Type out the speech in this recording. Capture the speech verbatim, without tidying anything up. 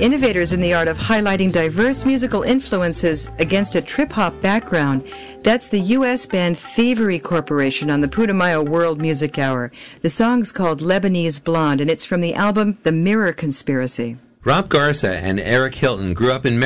Innovators in the art of highlighting diverse musical influences against a trip-hop background. That's the U S band Thievery Corporation on the Putumayo World Music Hour. The song's called Lebanese Blonde, and it's from the album The Mirror Conspiracy. Rob Garza and Eric Hilton grew up in